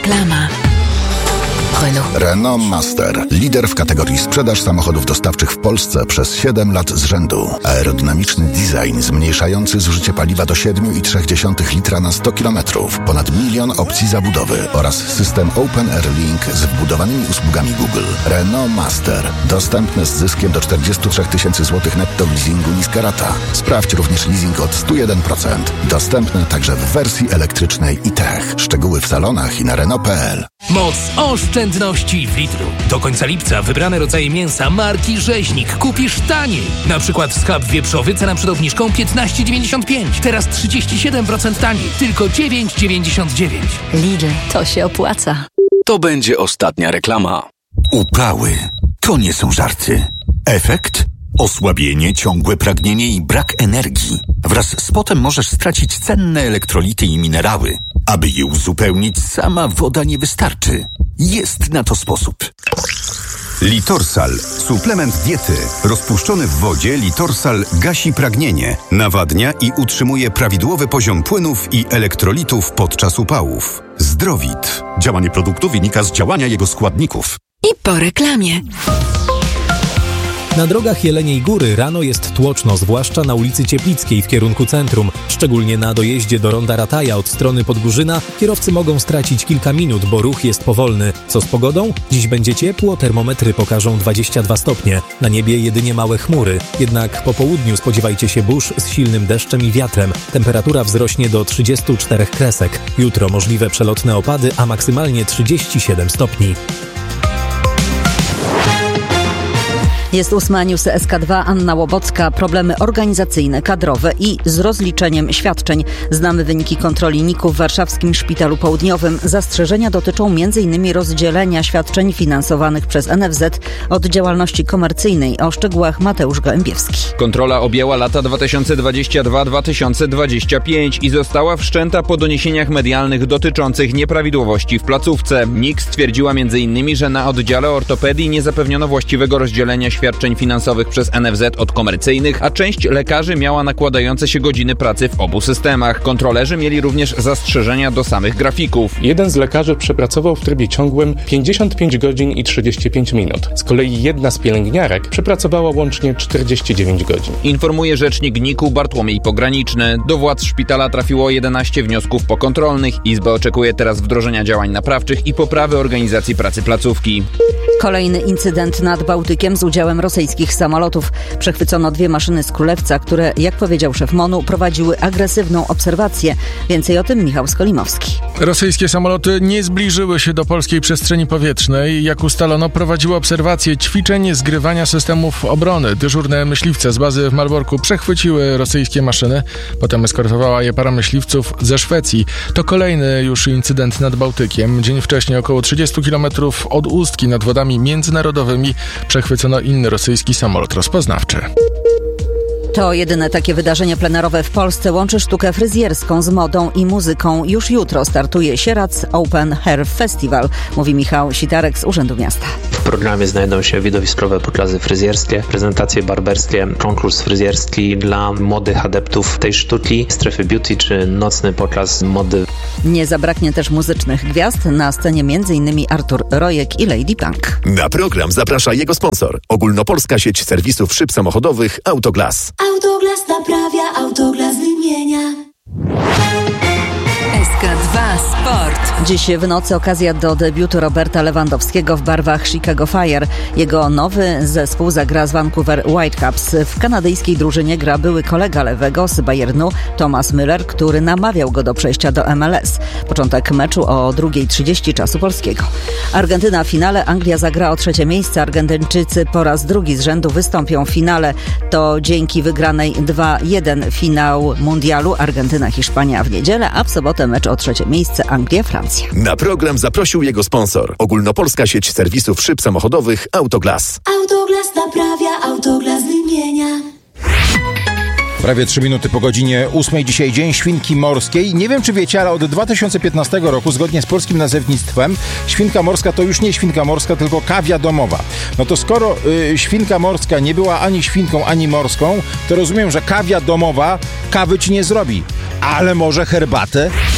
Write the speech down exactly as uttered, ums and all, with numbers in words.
Reklama. Renault. Renault Master. Lider w kategorii sprzedaż samochodów dostawczych w Polsce przez siedem lat z rzędu. Aerodynamiczny design zmniejszający zużycie paliwa do siedem i trzy dziesiąte litra na sto kilometrów. Ponad milion opcji zabudowy oraz system Open Air Link z wbudowanymi usługami Google. Renault Master. Dostępny z zyskiem do czterdzieści trzy tysięcy złotych netto w leasingu niska rata. Sprawdź również leasing od sto jeden procent. Dostępny także w wersji elektrycznej i Tech. Szczegóły w salonach i na Renault kropka p l. Moc oszczędności w Lidlu. Do końca lipca wybrane rodzaje mięsa marki Rzeźnik kupisz taniej. Na przykład schab wieprzowy cena przed obniżką piętnaście dziewięćdziesiąt pięć. Teraz trzydzieści siedem procent taniej. Tylko dziewięć dziewięćdziesiąt dziewięć. Lidl, to się opłaca. To będzie ostatnia reklama. Upały to nie są żarty. Efekt? Osłabienie, ciągłe pragnienie i brak energii. Wraz z potem możesz stracić cenne elektrolity i minerały. Aby je uzupełnić, sama woda nie wystarczy. Jest na to sposób. Litorsal. Suplement diety. Rozpuszczony w wodzie Litorsal gasi pragnienie, nawadnia i utrzymuje prawidłowy poziom płynów i elektrolitów podczas upałów. Zdrowit. Działanie produktu wynika z działania jego składników. I po reklamie. Na drogach Jeleniej Góry rano jest tłoczno, zwłaszcza na ulicy Cieplickiej w kierunku centrum. Szczególnie na dojeździe do Ronda Rataja od strony Podgórzyna kierowcy mogą stracić kilka minut, bo ruch jest powolny. Co z pogodą? Dziś będzie ciepło, termometry pokażą dwadzieścia dwa stopnie. Na niebie jedynie małe chmury. Jednak po południu spodziewajcie się burz z silnym deszczem i wiatrem. Temperatura wzrośnie do trzydziestu czterech kresek. Jutro możliwe przelotne opady, a maksymalnie trzydzieści siedem stopni. Jest ósma, newsy S K dwa, Anna Łobocka. Problemy organizacyjne, kadrowe i z rozliczeniem świadczeń. Znamy wyniki kontroli N I K-u w warszawskim Szpitalu Południowym. Zastrzeżenia dotyczą m in rozdzielenia świadczeń finansowanych przez N F Z od działalności komercyjnej. O szczegółach Mateusz Gołębiewski. Kontrola objęła lata dwa tysiące dwudziesty drugi do dwa tysiące dwudziestego piątego i została wszczęta po doniesieniach medialnych dotyczących nieprawidłowości w placówce. N I K stwierdziła między innymi, że na oddziale ortopedii nie zapewniono właściwego rozdzielenia świadczeń finansowych przez N F Z od komercyjnych, a część lekarzy miała nakładające się godziny pracy w obu systemach. Kontrolerzy mieli również zastrzeżenia do samych grafików. Jeden z lekarzy przepracował w trybie ciągłym pięćdziesiąt pięć godzin i trzydzieści pięć minut. Z kolei jedna z pielęgniarek przepracowała łącznie czterdzieści dziewięć godzin. Informuje rzecznik N I K-u Bartłomiej Pograniczny. Do władz szpitala trafiło jedenaście wniosków pokontrolnych. Izba oczekuje teraz wdrożenia działań naprawczych i poprawy organizacji pracy placówki. Kolejny incydent nad Bałtykiem z udziałem rosyjskich samolotów. Przechwycono dwie maszyny z Królewca, które, jak powiedział szef MONU, prowadziły agresywną obserwację. Więcej o tym Michał Skolimowski. Rosyjskie samoloty nie zbliżyły się do polskiej przestrzeni powietrznej. Jak ustalono, prowadziły obserwacje ćwiczeń zgrywania systemów obrony. Dyżurne myśliwce z bazy w Malborku przechwyciły rosyjskie maszyny. Potem eskortowała je para myśliwców ze Szwecji. To kolejny już incydent nad Bałtykiem. Dzień wcześniej, około trzydziestu kilometrów od Ustki nad wodami międzynarodowymi, przechwycono inny rosyjski samolot rozpoznawczy. To jedyne takie wydarzenie plenerowe w Polsce. Łączy sztukę fryzjerską z modą i muzyką. Już jutro startuje Sieradz Open Hair Festival, mówi Michał Sitarek z Urzędu Miasta. W programie znajdą się widowiskowe pokazy fryzjerskie, prezentacje barberskie, konkurs fryzjerski dla młodych adeptów tej sztuki, strefy beauty czy nocny pokaz mody. Nie zabraknie też muzycznych gwiazd. Na scenie m.in. Artur Rojek i Lady Punk. Na program zaprasza jego sponsor. Ogólnopolska sieć serwisów szyb samochodowych Autoglas. Autoglas naprawia, Autoglas wymienia. S K dwa Sport. Dziś w nocy okazja do debiutu Roberta Lewandowskiego w barwach Chicago Fire. Jego nowy zespół zagra z Vancouver Whitecaps. W kanadyjskiej drużynie gra były kolega Lewego z Bayernu, Thomas Müller, który namawiał go do przejścia do M L S. Początek meczu o druga trzydzieści czasu polskiego. Argentyna w finale, Anglia zagra o trzecie miejsce. Argentyńczycy po raz drugi z rzędu wystąpią w finale. To dzięki wygranej dwa jeden finał mundialu Argentyna-Hiszpania w niedzielę, a w sobotę mecz o trzecie miejsce Anglia-Francja. Na program zaprosił jego sponsor. Ogólnopolska sieć serwisów szyb samochodowych Autoglas. Autoglas naprawia, Autoglas wymienia. Prawie trzy minuty po godzinie ósmej. Dzisiaj Dzień Świnki Morskiej. Nie wiem, czy wiecie, ale od dwa tysiące piętnastego roku, zgodnie z polskim nazewnictwem, świnka morska to już nie świnka morska, tylko kawia domowa. No to skoro y, świnka morska nie była ani świnką, ani morską, to rozumiem, że kawia domowa kawy ci nie zrobi. Ale może herbatę?